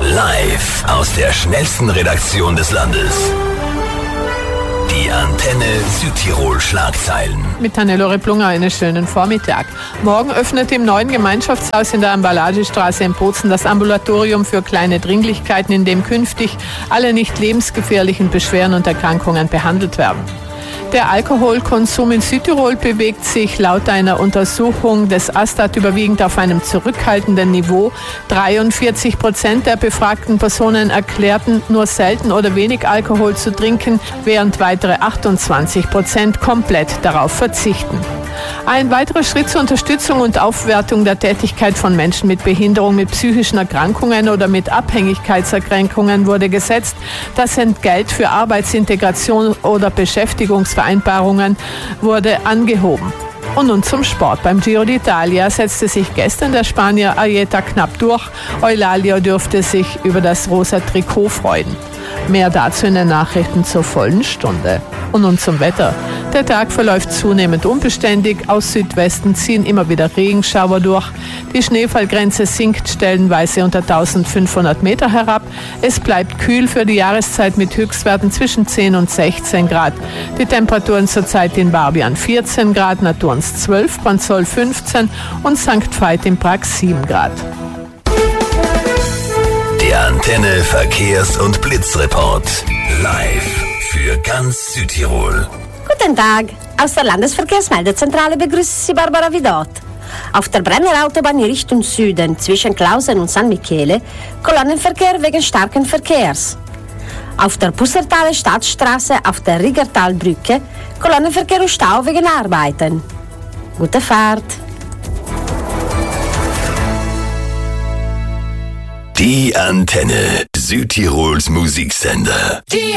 Live aus der schnellsten Redaktion des Landes. Die Antenne Südtirol Schlagzeilen. Mit Hannelore Plunger einen schönen Vormittag. Morgen öffnet im neuen Gemeinschaftshaus in der Emballagestraße in Bozen das Ambulatorium für kleine Dringlichkeiten, in dem künftig alle nicht lebensgefährlichen Beschwerden und Erkrankungen behandelt werden. Der Alkoholkonsum in Südtirol bewegt sich laut einer Untersuchung des Astat überwiegend auf einem zurückhaltenden Niveau. 43% der befragten Personen erklärten, nur selten oder wenig Alkohol zu trinken, während weitere 28% komplett darauf verzichten. Ein weiterer Schritt zur Unterstützung und Aufwertung der Tätigkeit von Menschen mit Behinderung, mit psychischen Erkrankungen oder mit Abhängigkeitserkrankungen wurde gesetzt. Das Entgelt für Arbeitsintegration oder Beschäftigungsvereinbarungen wurde angehoben. Und nun zum Sport. Beim Giro d'Italia setzte sich gestern der Spanier Aieta knapp durch. Eulalia dürfte sich über das rosa Trikot freuen. Mehr dazu in den Nachrichten zur vollen Stunde. Und nun zum Wetter. Der Tag verläuft zunehmend unbeständig. Aus Südwesten ziehen immer wieder Regenschauer durch. Die Schneefallgrenze sinkt stellenweise unter 1500 Meter herab. Es bleibt kühl für die Jahreszeit mit Höchstwerten zwischen 10 und 16 Grad. Die Temperaturen zurzeit in Barbian 14 Grad, Naturns 12, Banzoll 15 und St. Veit in Prag 7 Grad. Der Antenne Verkehrs- und Blitzreport. Live für ganz Südtirol. Guten Tag, aus der Landesverkehrsmeldezentrale begrüßt Sie Barbara Vidot. Auf der Brenner Autobahn in Richtung Süden zwischen Klausen und San Michele Kolonnenverkehr wegen starken Verkehrs. Auf der Pussertaler Stadtstraße auf der Riggertalbrücke Kolonnenverkehr und Stau wegen Arbeiten. Gute Fahrt! Die Antenne, Südtirols Musiksender. Die